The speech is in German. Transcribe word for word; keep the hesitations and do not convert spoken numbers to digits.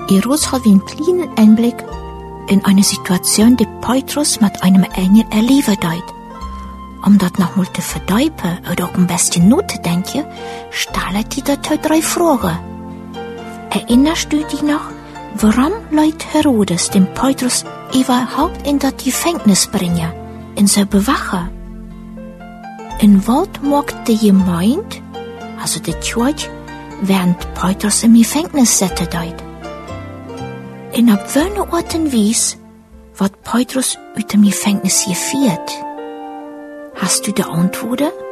Eros hat einen kleinen Einblick in eine Situation, die Petrus mit einem Engel erlebt hat. Um das nochmal zu verdeutlichen oder auch am besten nachzudenken, stelle ich dir heute drei Fragen. Erinnerst du dich noch, warum Leute Herodes den Petrus überhaupt in das Gefängnis bringen, in so bewachen? In was mag die Gemeinde, also die Church, während Petrus im Gefängnis sitzen dort? In ab welcher Art und Weise wird Petrus aus dem Gefängnis geführt? Hast du die Antworten?